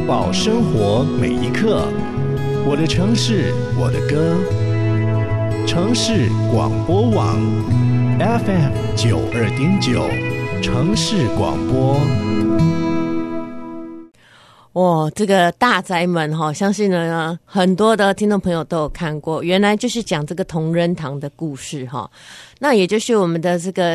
报生活每一刻。我的城市，我的歌。城市广播网 FM92.9，城市广播。 这个大宅门相信呢很多的听众朋友都有看过，原来就是讲这个同仁堂的故事那也就是我们的这个